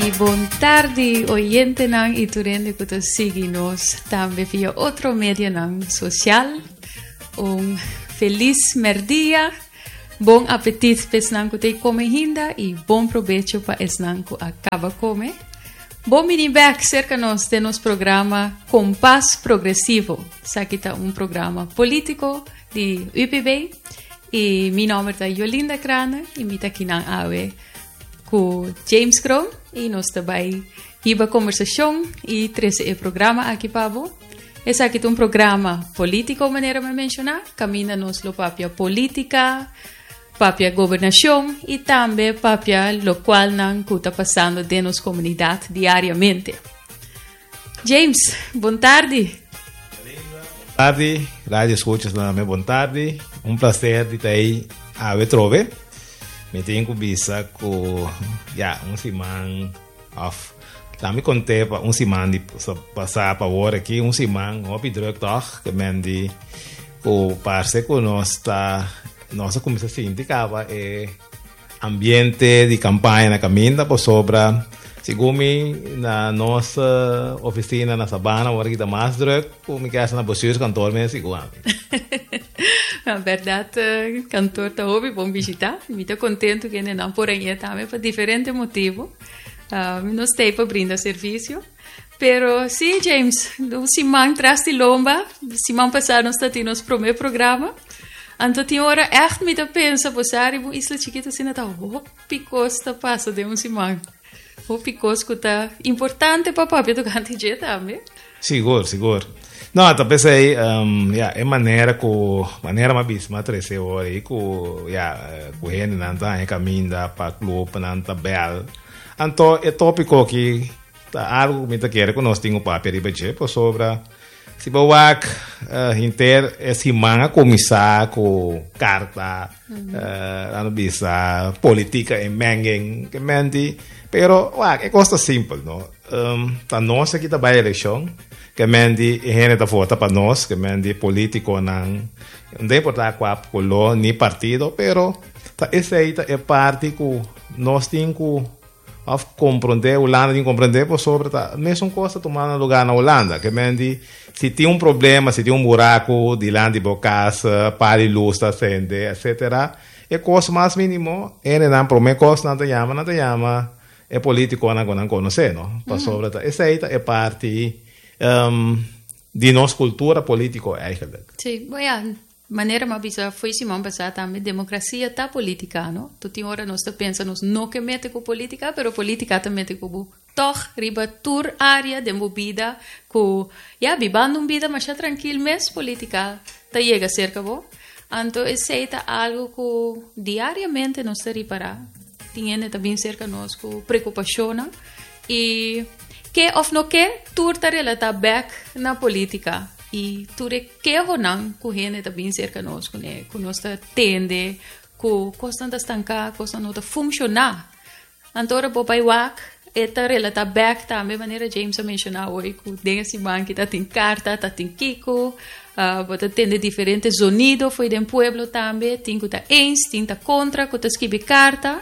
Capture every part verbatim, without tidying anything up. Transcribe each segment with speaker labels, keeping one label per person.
Speaker 1: e bom tarde, oyente nang e turende que te sigue-nos também via outro medio nang social. Um feliz merdia, bom apetite para nang que te come ainda e bom proveito para es nang que acaba come. Bom mini back cerca nós de nosso programa Compás Progressivo. Aqui está um programa político de U P B e meu nome é Yolinda Crana e me está aqui na A W com James Crom e nós também iba conversação e treze o programa aqui para você. Esse aqui é um programa político, maneira de mencionar, caminha nos lo papia política, papia governação e também papia lo qual não está passando de nossa comunidade diariamente. James, boa tarde.
Speaker 2: Boa tarde, rádio escutas na minha boa tarde. Um prazer de estar aí a ver trove. Me tenho que bisa com já um semana off. Também contei para um semana de passar para agora aqui um semana op druk toch que mendi com parce com nossa nossa comissão sindical é ambiente de campanha na caminha por sobra segundo na nossa oficina na Sabana agora que dá mais druk com me casa na bestuur cantor me segundo.
Speaker 1: Na verdade, cantor está ouvindo, bom visitar. Me estou contente que não por aí também por diferentes motivos. Uh, não sei para brindar serviço. Pero sim, James, o semana traz de lomba, semana passada nós está tendo nosso primeiro programa. Então, tem hora echt me da pensa, você é uma isla chiquita assim, tá, o picos tá passa de um semana. O picos que tá importante para papai do cantinho também.
Speaker 2: Seguro, seguro. Não, eu pensei, um, yeah, é maneira que maneira mais bis, mais treze horas aí que, yeah, que gente não tá em caminho para clube, não tá bel. Então, é tópico que tá algo que me quer que nós temos papel de budget por sobre se bawa uh, inter é semana começar com carta, uh, não bisa política em mengen que mente, pero wa é coisa simples, não? Um, tá nós aqui tá by eleição que mendi e gente da vota para nós que mendi político não não importa qual color nem partido pero tá esse aí tá é parte que nós temos a compreender Holanda tem compreender por sobre tá mesmo coisa tomando lugar na Holanda que mendi se tem um problema se tem um buraco de lá de casa para luz tá acende etc é coisa mais mínimo ele não promete coisa não te chama não te chama é político não não conhece não por sobre tá esse aí tá é parte Um, de nossa cultura política eigenlijk.
Speaker 1: Sim, bom, ja, maneira mais bisa foi semana passada também democracia tá política, não? Tu tem hora nós pensamos não que mete com política, pero política também tem com toch riba tur área de movida com ja vivendo uma vida mais tranquila, mas política tá chega cerca bo. Então esse é algo que diariamente nós te reparar. Tem também cerca nós com preocupação e que of no que turta relata back na política e ture que honan ku hene ta bin cerca nós com né com nós tende ku constante estancar coisa não tá funcionar antora popai wak eta relata back também maneira James mencionou hoje ku desse banco tá tem carta tá tem kiko uh, bota tende diferentes sonido foi de pueblo também tem ku tá ens tem tá contra ku tá escrever carta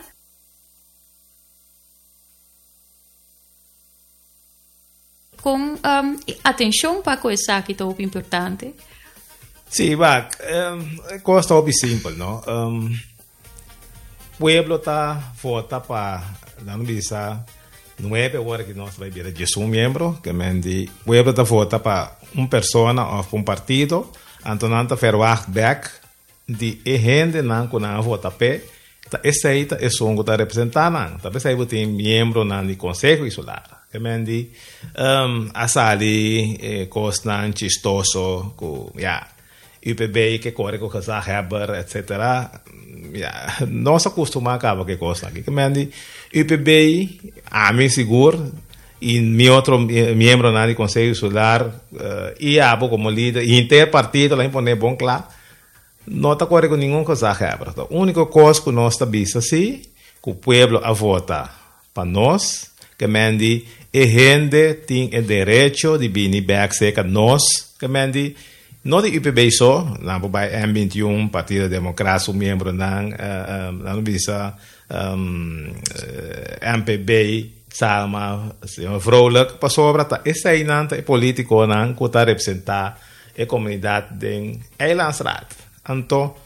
Speaker 1: com um, atenção para coisa que é muito importante.
Speaker 2: Sim, va, é coisa muito simples, não? Um, pueblo tá vota para não bisa não é agora que nós vai ver de um membro que mendi pueblo tá vota para uma pessoa ou um partido, então não tá verwacht back de gente não que não vota pe, tá esse aí tá é som que tá representando, tá esse aí tem membro não de conselho insular. Que mendi um, asali eh, cosnan chistoso com ja U P B que corre com casa Heber etc ja nós acostumamos acaba que costa aqui que mendi U P B a mim seguro e meu outro membro na de conselho solar uh, e abo como líder e interpartido lá impone bom claro não está corre com nenhum casa Heber a única coisa que nós está vista assim que o pueblo a vota para nós que mendi e gente tem o direito de vir back seca nós que mendi não de U P B só lá para M vinte e um Partido Democrático membro não não bisa M P B Salma, vrolijk, pas sobra ta essa aí nanta e politico nan que tá representar a comunidade de Eilandsraad. Então,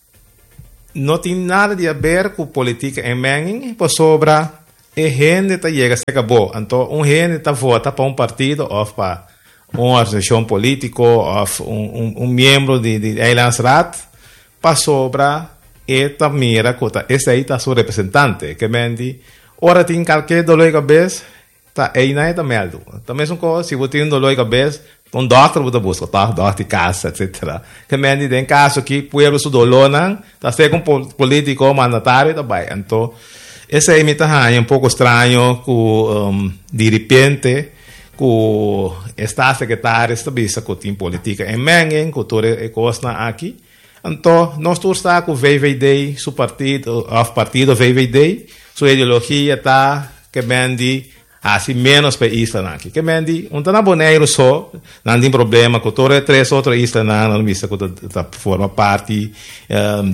Speaker 2: não tem nada de a ver com política em Menging, pas sobra e gente tá chega se acabou. Então, um gente tá vota para um partido ou para uma organização política ou um, um, um membro de, de Eilandsraad, pas sobra e tá mira que tá esse aí tá seu representante, que mendi ora tem qualquer dolor de cabeça, tá aí não é da meldo. Também são coisas, se você tem um dolor de cabeça, um doutor você busca, tá, doutor de casa, etcétera. Que mendi tem caso que pueblo su dolor não, tá ser com político mandatário também. Então, esse aí me tá um pouco estranho que um, de repente que está secretário estabelece que tem política em Menging, que toda é coisa aqui. Então, nós estamos com o V V D, seu partido, o partido V V D, sua ideologia está que mendi assim menos para Isla aqui. Que mendi, um tá na boneiro só, não tem problema, com todas três outras Isla não, não está que forma parte um,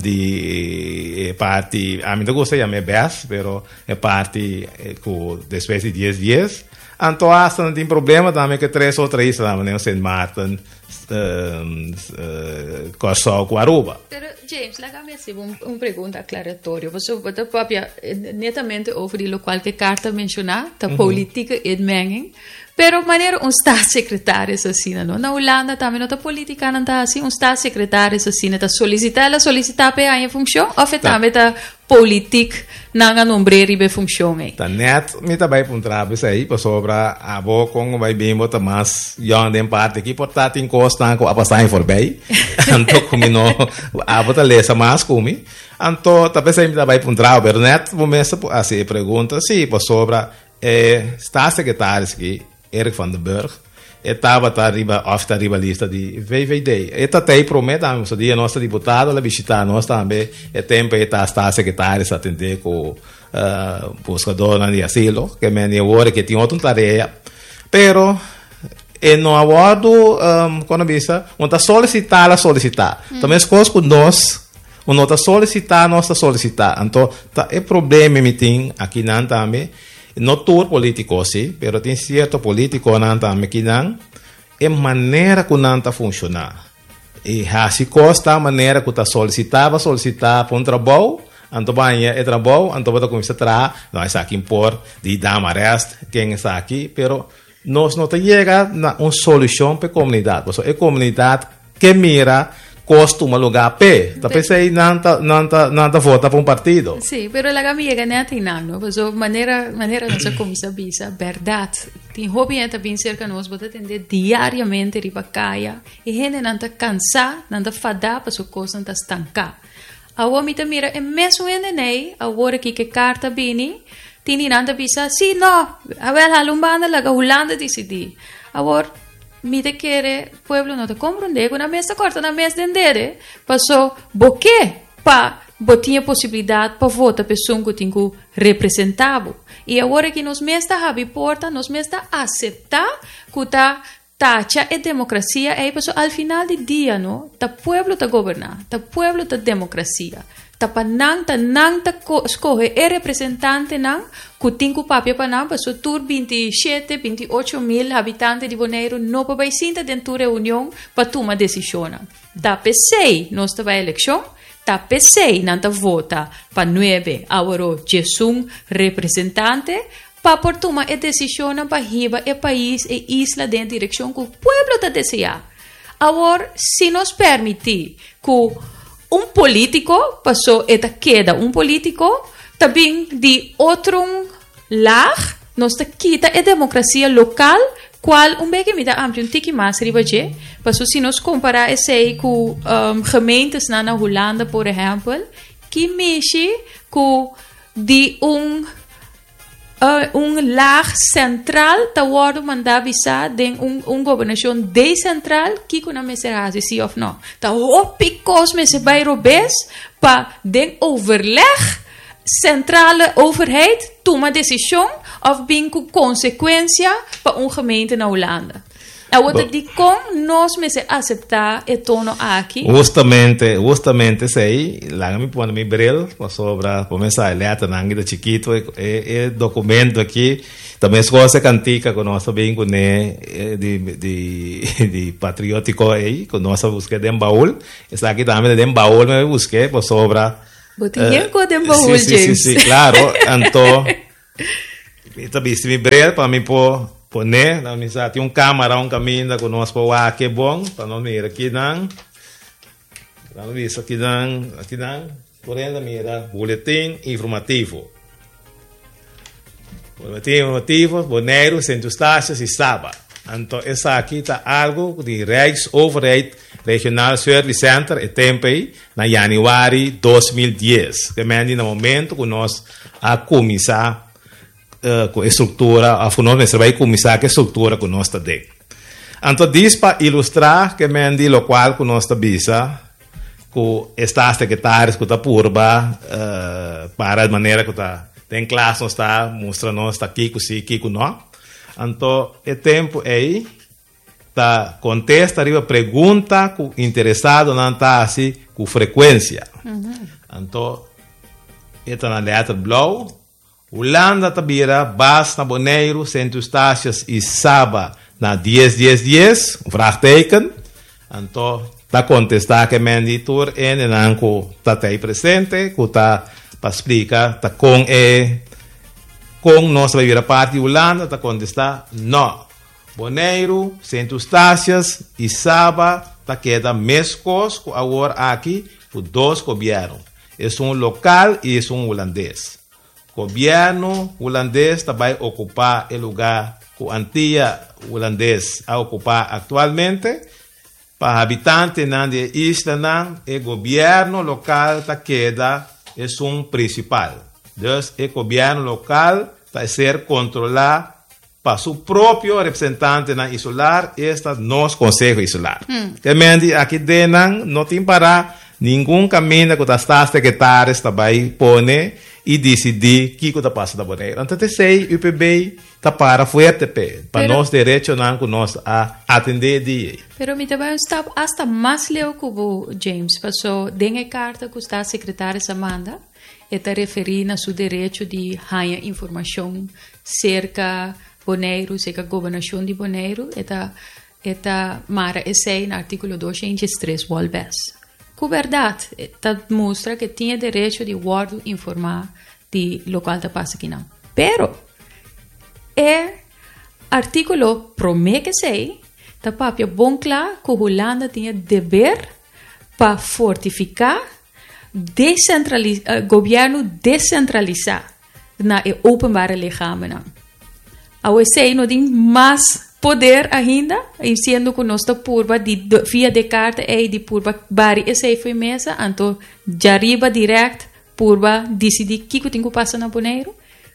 Speaker 2: de parte, a mim não gosto de chamar B E S, pero é parte com depois de dez dias. Então, hasta não tem problema também que três outras islas, né? Saint Martin, um, uh, Corsol, Aruba.
Speaker 1: Pero, James, lágame assim uma um pergunta aclaratória. Você pode própria netamente over o qual que carta mencionar, da uh-huh. política e Menging, pero maneira um staatssecretário assim, não? Na Holanda também não tá política não tá assim, um staatssecretário assim, tá solicitar, ela solicitar para a função, ou também tá política não a nombre ribe função aí.
Speaker 2: Tá net, me tá bem para um trabalho isso aí, para sobra a boa com vai bem botar mais, já tem parte aqui, portanto tem costa com a passagem for bem, então como não, a botar lessa mais como, então tá pensando me tá bem para um trabalho, net, começa assim pergunta, sim, para sobra é está secretário aqui, Erik van den Burg, estava tá riba, off tá riba lista de V V D. Eta tem prometa, um dia nossa deputada la visitar nós também, é tempo eta está secretário a atender com uh, buscador de asilo, que me agora que tinha outra tarefa, pero e no aguardo um, quando bisa, não tá solicitar a solicitar. Hum. Também as coisas com nós, não tá solicitar, nós tá solicitar. Então, tá é problema me tem aqui não também. No todo político, sim, pero tem certo político não também que não é maneira que não está funcionar. E assim costa a maneira que está solicitava, solicitar para um trabalho, então vai é trabalho, então vai começar a trabalhar, nós aqui por de dar arrest, quem está aqui, pero nós não chega a uma solução para a comunidade, porque é a comunidade que mira costuma lugar P. Talvez aí não tá não tá não tá vota para um partido.
Speaker 1: Sim, pero la gamiga não tem não, no? Porque maneira maneira nossa comissão bisa, verdade. Tem hobby até bem cerca nós, bota atender diariamente riba caia e gente não tá cansar, não tá fadar para sua coisa não tá estancar. A homem tá mira é mesmo ainda nei, a hora que que carta bini, tem não tá bisa, sim, não, a ver a lumbanda la Holanda decidi. Agora mi te quiere pueblo no te comprende con una mesa corta na mesa dendere passou boque pa botinha possibilidade para votar pessoa que tem que representável e agora que nos mesta habi porta nos mesta aceitar que tá taxa e democracia é pessoa al final do dia no ta pueblo ta governar ta pueblo ta democracia ta panang ta nang ta escolhe e representante nang kuting ku papia panang pa so tur vinte e sete, vinte e oito mil habitantes de Bonaire no pa vai sinta dentro reunião pa tomar decisão. Da P C nós ta vai eleição, da P C não ta vota pa nove agora jesum representante pa por tomar a decisão pa riba e país e isla dentro direção que o pueblo ta deseja. Agora se nos permitir que um político passou eta queda um político também de outro lar nós ta quita a democracia local qual um bem me dá amplo um tiki mais ribaje passou se nós comparar esse com um, gemeentes na Holanda por exemplo que mexe com de um Uh, um lar central ta word mandar visa den um, um governação decentral que kuna me será sim of não ta opicos me se bij robes pa den overleg centrale overheid toma decisão of bem com consequência para um gemeente na Holanda. A outra de como nós me se aceitar e tono aqui.
Speaker 2: Justamente, justamente sei, lá me põe me bril, sobre começar a ler tanto de chiquito e, e documento aqui, também as coisas cantica que nós bem com de de de patriótico aí, que nós busquei de baú, essa aqui também de baú me busquei por sobre.
Speaker 1: Botinha com de baú,
Speaker 2: James. Sim, sim, sim, claro, então, também se me bril para mim por poner, na misa tem um câmera, um caminho que nós por lá que é bom, para não ir aqui não, para não isso aqui não, aqui não, por ainda mira, boletim informativo, boletim informativo, Bonaire, Centro Estácios e Saba. Então essa aqui está algo de Rijksoverheid Regional Service Center e Tempei na januário de dois mil e dez, que é no momento que nós a começar Uh, com a estrutura, a nós vai começar a estrutura que nós está dentro. Então, diz para ilustrar que mendi o qual que nós está bisa, que está secretários que está purba, uh, para a maneira que está tem classe nós está mostrando nós está aqui, que sim, aqui, que não. Então, o tempo aí, tá contesta a pergunta que o interessado não está assim com frequência. Uhum. Então, está na letra blue. Holanda tabira bas na Bonaire, Centro Estácios e Saba na dez, dez, dez, vraagteken. Então, está contestar que mendi tur en en anco está aí presente, que está para explicar, está com e com nós vai vir a parte Holanda, está contestar não. Bonaire, Centro Estácios e Saba está queda mescos que agora aqui por dois governos. É um local e é um holandês. O governo holandês vai ocupar o lugar que o antigo holandês a ocupar atualmente. Para habitantes da isla, o governo local está queda é um principal. Então, o governo local vai ser controlado para seu próprio representante na isolar, este nosso conselho isolar. Hmm. Que aqui dentro não tem para nenhum caminho que está secretário vai pôr e decidir o que está passando da Bonaire. Então, eu sei, o U P B está para forte para nós direitos não que nós a atender de.
Speaker 1: Pero me também está hasta mais leu que o James passou dengue carta que está secretária Samanda e está referindo a seu direito de ganhar informação cerca Bonaire, cerca governação de Bonaire, eta eta mara essay no artigo duzentos e três Walbes. Com verdade, tá mostra que tinha direito de guardo informar de local da passa aqui não. Pero é artigo promete que sei, tá papia bom claro que a Holanda tinha dever para fortificar, descentralizar, uh, governo descentralizar na e openbare lichamen não. A O E C não tem mais poder ainda, e sendo que nós estamos purba de, de, via de carta e de purba bari e sei foi mesa, então já arriba direto purba decidir o que tem que passar na Bonaire.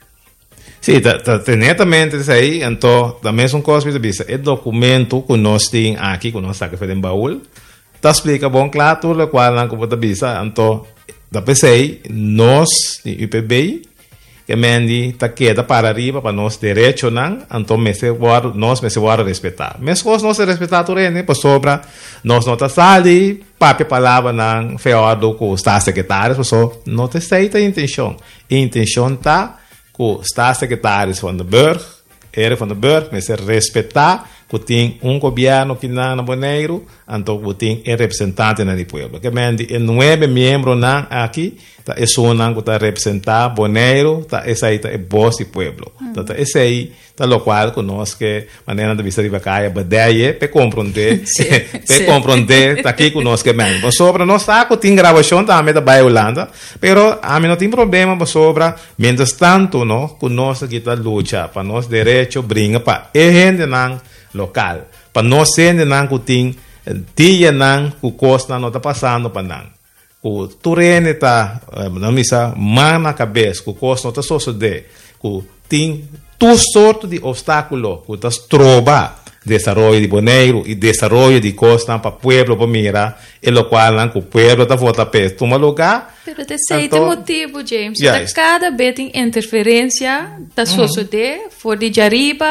Speaker 2: Sim, tá, tá, netamente isso aí, então também são coisas que você é documento que nós temos aqui, que nós estamos fazendo baú, tá explica bom claro tudo o qual não pode bisa, então da P C I nós de U P B que mendi tá queda para arriba para nós direito não, então me se guarda nós me se guarda respeitar. Mas coisas nós respeitar tudo né, por sobra nós não tá sali, papel palavra não feado com está secretário, só não te sei a intenção. A intenção tá com está secretário van der Burg, era van der Burg, me se respeitar que tem um governo que na na Bonaire, então que tem um representante na do povo. Que mendi é nove membros não aqui, tá é só não que está representar Bonaire, tá esse aí tá é voz do povo. Então tá esse aí tá local que nós que maneira de vista de vacaia, badeia, pe compreender, pe compreender tá aqui com nós que mendi. Mas sobre nós tá que tem gravação também da Bahia Holanda, pero a mim não tem problema mas sobre mientras tanto no que nós aqui tá luta para nós direito brinca para e gente não local. Para nós ser não que tem dia não que costa não está passando para não. O terreno está não misa mana cabeça que costa não está só suceder. Que tem todo sorte de obstáculo que está trova desenvolvimento de Bonaire e desenvolvimento de costa para pueblo para mira e lo qual não que o pueblo está volta perto toma lugar.
Speaker 1: Pero te sei tem motivo James. Yeah, cada vez tem interferência da sociedade for de jariba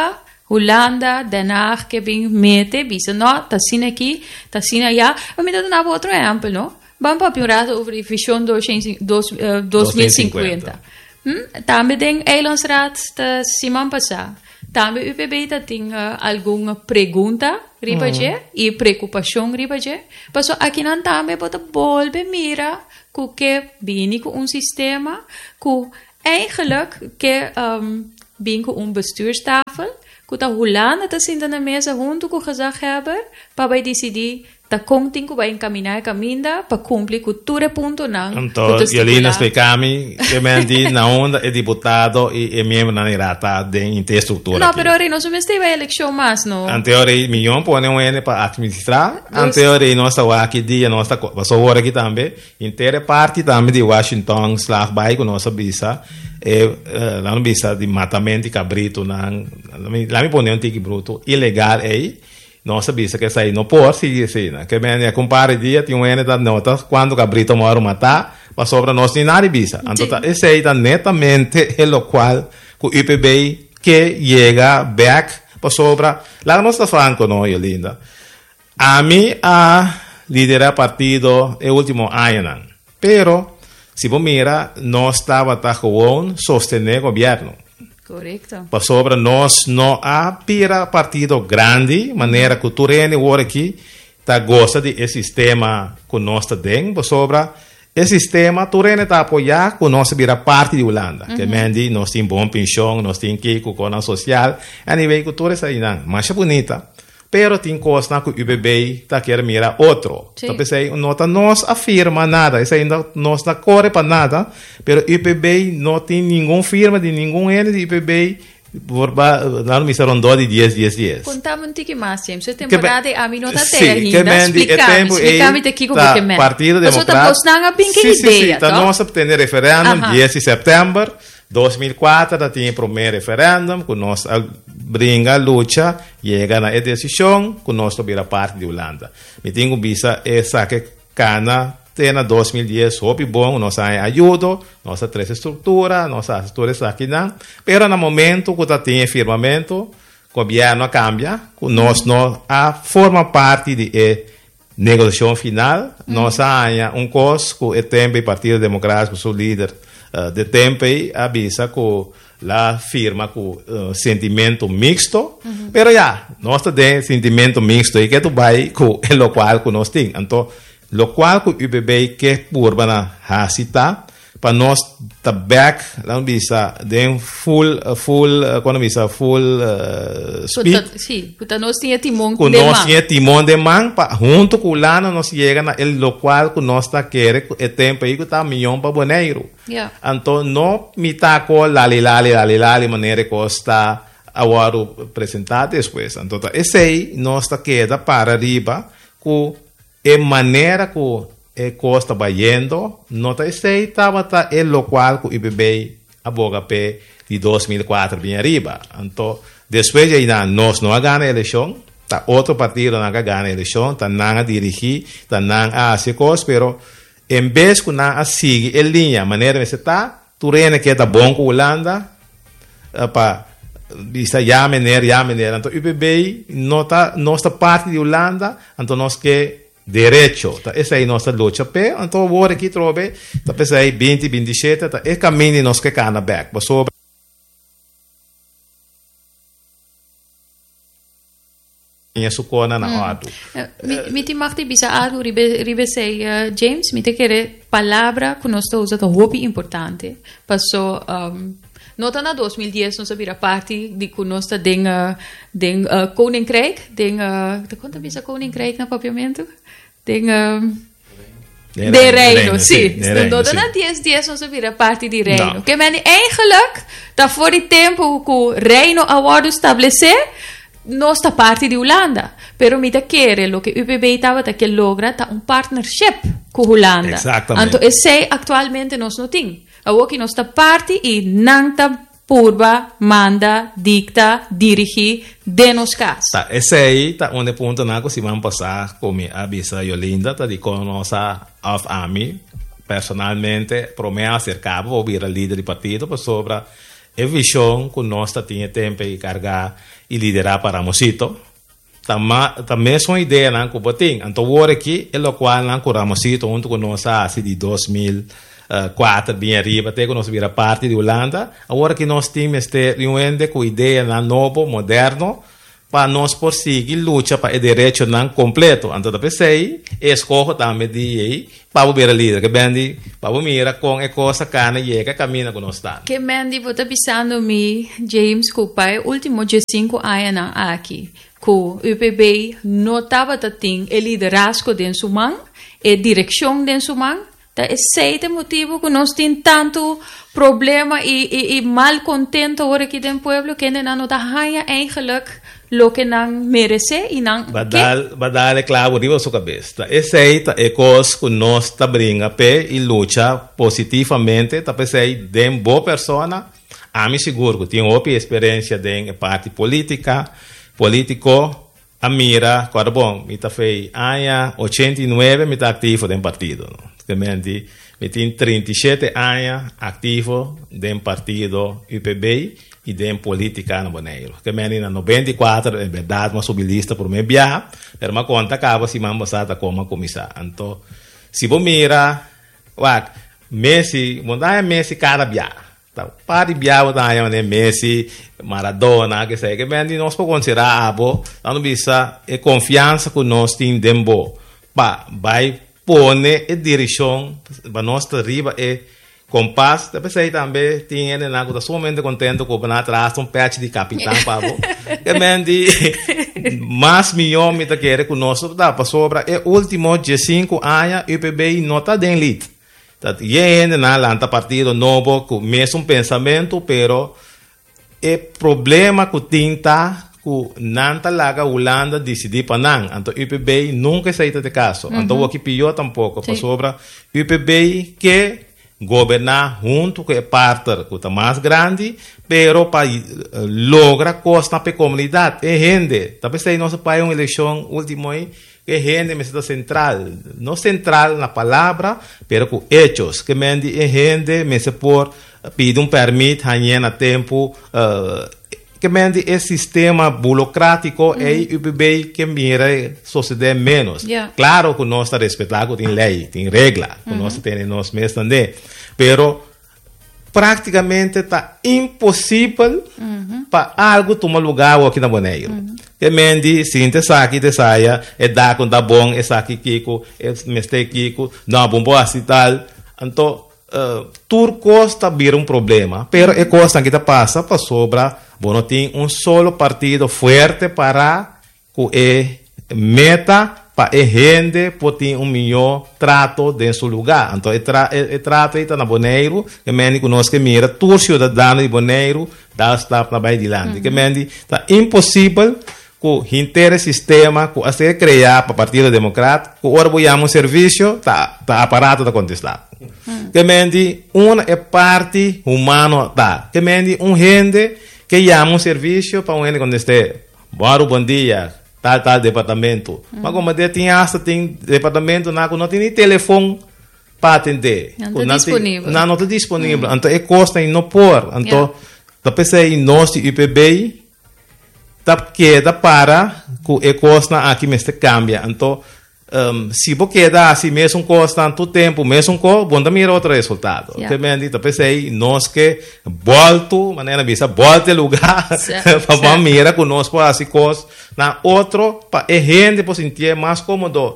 Speaker 1: Holanda, Den Haag, que bin mete, bisa no, ta sin aqui, ta sin allá. A mí te dá outro exemplo, no? Vamos para praat over de vision tweeduizend vijftig. Hm? Também tem Eilandsraad da semana passada. Também o U P B tá tem uh, alguma pergunta ribaje mm. e preocupação ribaje. Passo aqui não também pode volver mira que bem com um sistema que eigenlijk que um, bem com um bestuurstafel que tá Holanda tá sentando na mesa junto com o gezaghebber para decidir ta konting ko ba encaminhar caminda para cumprir com tudo ponto não.
Speaker 2: Então, Yolanda explicami que mendi na onda é deputado e é membro na irata de infraestrutura.
Speaker 1: Não, pero não somos teve eleição mais não.
Speaker 2: Anterior milhão põe um N para administrar. Anterior nós está aqui dia nós está passou hora aqui também. Inteira parte também de Washington slag by com nossa visa é lá no visa de matamento de cabrito na lá me põe um tique bruto ilegal aí. Nossa bisa que sai não pode seguir assim, né? Que bem, compare dia tem um N da nota quando o cabrito mora matar, para sobra nós nem nada bisa. Então esse aí tá netamente é o qual o U P B que chega back para sobra. Lá nós está franco não, Yolanda. A mim a liderar partido é o último ano, não. Pero se você mira, nós estava tá com sostener o governo.
Speaker 1: Correcto.
Speaker 2: Para sobra nós não há pira partido grande, maneira que tu rene agora aqui, tá gosta de esse sistema que nós tá dentro, para sobra esse sistema tu rene tá apoiar que nós vira parte de Holanda, mm-hmm. que mendi nós tem bom pensão, nós tem que com a social, a nível que tu rene aí não, mas é bonita. Pero tem coisa que o U P B tá quer mirar outro. Então pensei, não tá nós afirma nada, isso ainda nós tá corre para nada, pero o U P B não tem nenhuma firma de nenhum N de U P B lá no Mister de dez, dez, dez.
Speaker 1: Contamos um pouquinho mais, James. A temporada a mim não tá terra ainda. Explicamos, explicamos aqui como que é.
Speaker 2: Partido Democrático. Sim, sim, sim. Tá nós obtendo referendo dez de setembro dois mil e quatro, tá tinha primeiro referendo, que nós brinca, luta, chega na decisão, que nós vira parte de Holanda. Me tenho visa essa que cana tem na dois mil e dez, houve bom, nós ajuda, nossa três estrutura, nossa estrutura está aqui não, pero no momento que tá tinha firmamento, o governo cambia, que nós não a forma parte de eh, negociação final, mm. nós há um costo que o tempo Partido Democrático, seu líder Uh, de tempo avisa que la firma com uh, sentimento mixto, uh-huh. pero já, nós temos sentimento mixto e que tu vai com o local que nós temos. Então, o qual que o U P B que curva na hasita, para nós tá back, lá visa de full, full, quando visa full uh, speed.
Speaker 1: Sim, porque nós tinha timão de
Speaker 2: man. Nós tinha timão de man, pa, junto com lá nós chega na el local que nós tá querendo, é tempo aí que tá milhão para boneiro.
Speaker 1: Yeah.
Speaker 2: Então, não me tá com lali, lali, lali, lali, maneira que está agora apresentado depois. Então, esse aí nós tá queda para arriba, com a maneira que e costa bayendo, nota esse estava tá el local que o U P B aboga pe de dois mil e quatro bem arriba. Então, depois ainda nós não ganhamos a eleição, tá outro partido não ganha a eleição, tá não a dirigir, tá não a fazer coisas, pero em vez que não a seguir a linha, maneira que está, tu reina que tá bom com Holanda, para vista já maneira, já maneira. Então, o U P B não tá, não está parte de Holanda, então nós que direito, tá? Essa aí nossa luta, pé, então agora aqui trove, tá pensando aí vinte, vinte e sete, tá? É caminho nós que cana back, mas sobre minha sucona na auto.
Speaker 1: Me te magte bisa algo ribe ribe sei James, me te querer palavra que nós estamos usando hobby importante, passou um, nota na dois mil e dez, nós vira parte de que nós está den den Koninkrijk, den de quanto bisa Koninkrijk na papiamento? Den de, de Reino, sim. Nota na dez dez nós vira parte de Reino. No. Que men eigenlijk, da voor die tempo que Reino award estabelecer, nós está parte de Holanda. Pero me te querer lo que U P B estava que logra tá um partnership com Holanda.
Speaker 2: Exatamente.
Speaker 1: Então esse atualmente nós não tem. Aqui nós está parte e não está purba, manda, dicta, dirige de nos casos.
Speaker 2: Tá, esse aí tá onde ponto na que se vão passar com a Bisa Yolanda, tá de conocer of Army personalmente, promete acercar, vou vir líder do partido, para sobre a visão que nós tinha tempo de carregar e liderar para Ramosito. Também é uma ideia não que eu tenho. Então, agora aqui, é o qual não que Ramosito, junto com nós, assim, de dois mil e quatro, bem arriba, até que nós vira parte de Holanda. Agora que nós temos este reunião com ideia não novo, moderno, para nós prosseguir luta para o direito não completo. Então, eu pensei, escolho também de aí, para ver a líder, que bem, para mira com a coisa cana e que caminha com nós está.
Speaker 1: Que bem, vou estar pensando me James, que o pai, último dia cinco anos aqui, que o U P B não estava tendo o liderazgo de sua mão, a direção de sua mão. É esse o motivo que nós temos tanto problema e, e, e mal contento agora aqui no pueblo, que não dá raia eigenlijk lo que não merece e não
Speaker 2: badal badal é claro riba sua cabeça. Esse aí é coisa que nós está brinca pé e luta positivamente, tá pensei de boa pessoa. A mim seguro que tem outra experiência de parte política, político. A mira, claro bom, me tá fei anos oitenta e nove me tá ativo dentro partido, no? Que me tem trinta e sete anos ativo dentro partido U P B e dentro política no Bonaire. Que me em noventa e quatro é verdade, uma subilista por me biar, pero uma conta acaba se man passada como comissário. Então, se você mira, uac, Messi, montanha Messi cada biar. Para biar montanha né Messi, Maradona, que sei que bem nós podemos considerar abo, não bisa é confiança que nós temos dentro, pa vai pone a direção, para nós arriba é compás, depois aí também tinha né na coisa somente contente com o atrás um patch de capitão pavo, que bem de mais milhão me tá querer com nós, dá para sobra é último de cinco anos U P B nota de elite. E ainda na lanta partido novo com mesmo pensamento, pero é problema que tinta que não tá lá a Holanda decidir para não. Então U P B nunca saída de caso. Uhum. Então o que pior tampouco para sobra U P B que governar junto com a parte que está mais grande, pero para uh, lograr costa para a comunidade. É gente. Talvez aí nosso pai uma eleição última aí que gente me está central, não central na palavra, pero com hechos, que me é gente me se por pedir um permit há tempo, uh, que me é sistema burocrático mm. e U P B que mira sociedade menos.
Speaker 1: Yeah.
Speaker 2: Claro que nós está respeitado, tem lei, tem regra, que mm-hmm. nós temos nós mesmos também, pero praticamente está impossível mm-hmm. para algo tomar lugar aqui na Bonaire. Mm-hmm. Que mendi, sim, te saque, te saia, é dar com da bom, é saque Kiko, é meste Kiko, não, bom, bom, assim tal. Então, uh, tudo costa vir um problema, pero é costa que te passa para sobra, bom, não tem um solo partido forte para que é meta, para a gente poder um melhor trato dentro do seu lugar. Então, o tra trato está na Bonaire, que mendi que nós que mira, todo cidadão de Bonaire, dá estar para baixo de lande. Que mendi, está impossível que inteiro sistema que a ser criado para o Partido Democrático, que agora vou um serviço, tá, tá aparato da contestar. Hum. Que mendi, uma é parte humana, tá. Que mendi, um gente que chama um serviço para um gente contestar. Bora, bom dia, tal, tal departamento. Hum. Mas como tem hasta tem departamento, não, não tem nem telefone para atender.
Speaker 1: Não está disponível.
Speaker 2: Não, não está disponível. Hum. Então, é custa em não pôr. Então, yeah. pensei em nós de U P B, tá queda para que a costa aqui mesmo cambia. Então, um, se você queda assim mesmo costa tanto tempo, mesmo co, bom também era outro resultado. Yeah. Também então pensei nós que volto, maneira visa, volta lugar para mira conosco assim coisa na outro para a gente por sentir mais cômodo.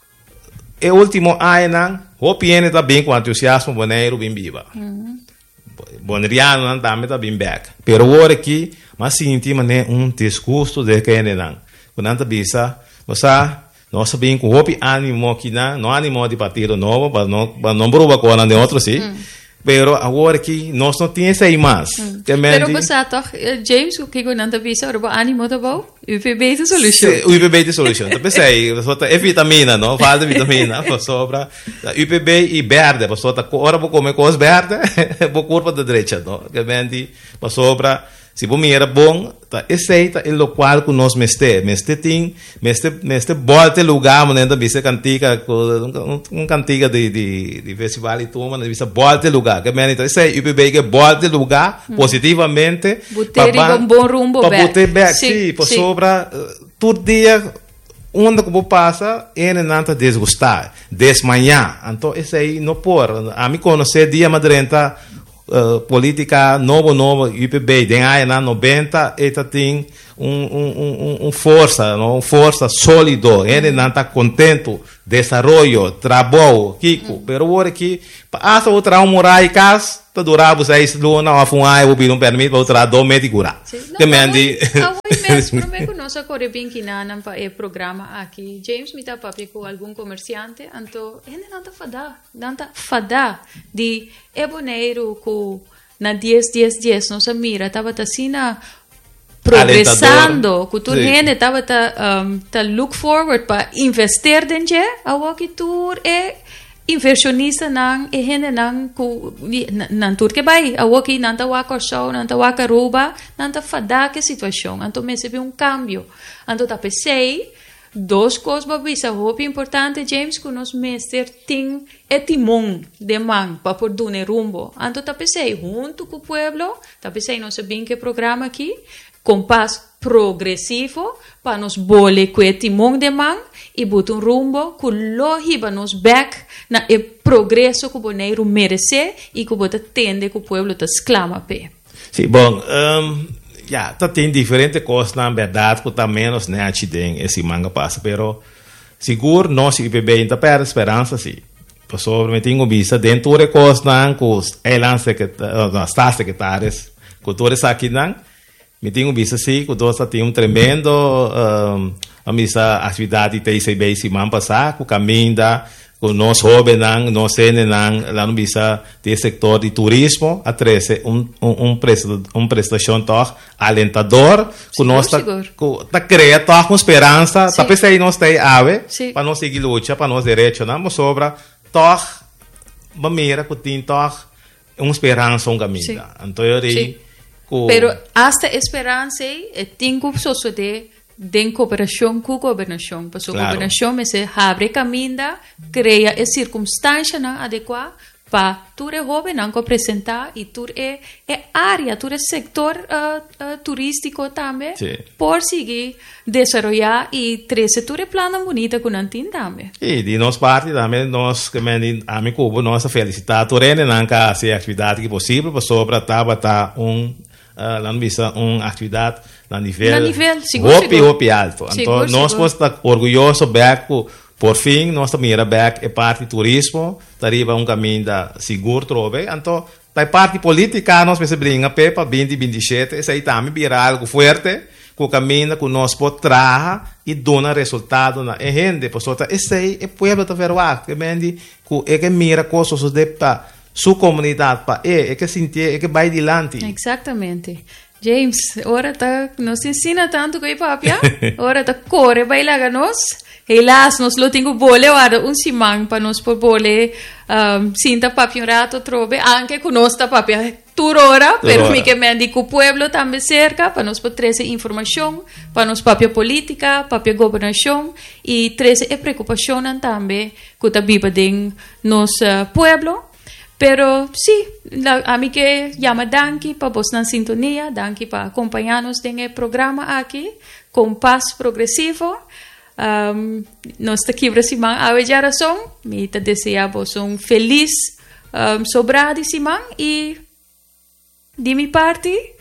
Speaker 2: E último ano, o piene tá bem com entusiasmo, boneiro bem viva. Mm-hmm. Boneriano não também tá bem back. Pero agora aqui mas sinti mané um discurso de que ainda não. Quando bisa, você nós sabemos que o hopi ânimo aqui não, não ânimo de partido novo, para não para não provar com de outro sim. Mm. Pero agora que nós não temos aí mais.
Speaker 1: Mm. Pero você toch James o que quando anda bisa, o ânimo tá bom? U P B de solução.
Speaker 2: U P B de solução. Então pensei, você é vitamina, não? Falta vitamina, para sobra. U P B e verde, para sobra. Agora vou comer coisa verde, vou curva da direita, não? Que vende para sobra. Se você era bom, tá, esse aí tá o local que nós meste, meste tem, meste, meste volta lugar, mas ainda bisa cantiga, um, um cantiga de, de, de festival e tudo, mas bisa volta lugar, que men então esse aí U P B que volta lugar hum. positivamente,
Speaker 1: para um bom rumbo,
Speaker 2: para botar back, sim, para sobra todo dia onde que você passa, ele não está desgostar, desmanhar, então esse aí não por, a mim conhecer dia madrenta Uh, política novo novo U P B den aí na noventa eta tem um um um um força não um força sólido ele não está contente desenvolvimento trabalho Kiko pero agora que passa outra um morar cas tá durava seis luna a funai o não permite outra do médico lá
Speaker 1: que mendi mesmo me conosco corre bem que não para o programa aqui James me tá papi com algum comerciante então ele não tá fada não tá fada de eboneiro com na dez dez dez nossa mira tava assim na progressando que tu gente tava tá um, tá look forward para investir dentro a que tu é inversionista nang e gente nang ku nan tur que vai a que não tá wa show não tá wa rouba não tá fada que situação então me se um cambio então tá pensei duas coisas babisa hope importante James que nos mestre tem é timão de man para por dune rumbo então tá pensei junto com o pueblo tá pensei não sei bem que programa aqui compás progressivo para nos bole com o timão de man e botar um rumbo que lo hiba nos back na e progresso que o boneiro merece e que o bota tende que o pueblo te exclama pe.
Speaker 2: Sim, bom, um, já, tá tem diferentes coisas na verdade que tá menos né acidente esse manga passa, pero seguro nós I P B ainda perde esperança sim. Por sobre me tenho vista dentro de coisas não que os elan secretários, as secretárias, que todos aqui não, me tenho vista sim, que todos tem um tremendo um, a missa atividade T C B esse ano passado, que caminho da com nós jovens não nós sendo não lá no bisa do setor de turismo a treze um um um presta um prestação toch alentador que nós tá tá cria toch com esperança tá pensei nós tem ave para nós seguir luta para nós direito não mas sobra toch maneira que tem toch uma esperança um caminho então eu digo
Speaker 1: pero hasta esperança é tem que suceder de cooperação com a governação. Porque claro. A governação se abre caminho, cria a circunstância adequada para tu é jovem não apresentar e tu é, é área, tu é setor uh, uh, turístico também, sí. Por seguir desenvolver e trazer tu é plano bonito que não tem também.
Speaker 2: E de nossa parte também nós que me a mim cubo nossa felicitar tu é não que a atividade que possível para sobre tá um Uh, não bisa uma atividade na nível,
Speaker 1: na nível seguro,
Speaker 2: hopi, hopi alto. Então, nós podemos estar orgulhosos de por fim, nossa mira back é parte do turismo, arriba um caminho da seguro, trove. Então, da parte política, nós precisamos brincar para vinte e vinte e sete, isso aí também vira algo forte, que o caminho que nós podemos trazer e dar resultado na gente. Portanto, isso aí é o povo da Veruac, que é que mira coisas de para sua comunidade para é, é que sentir, é que vai adiante.
Speaker 1: Exatamente. James, ora tá, nos ensina tanto que papi, ora tá corre, vai lá nós. Helas, nós lo tenho bole, ora um simang para nós por bole, um, sinta papi um rato trobe, anche conosca papi turora, pero mi que me indica o pueblo também cerca, para nós por trazer informação, para nós papi política, papi governação e trazer a preocupação também que tá viva em nosso pueblo. Pero sí, la, a mí que llama Danki para vos na sintonía, Danki para acompañarnos en el programa aquí, con paz progresivo. Um, nos te quibra Simán a bella razón, me te deseamos un feliz um, sobrado Simán y de mi parte,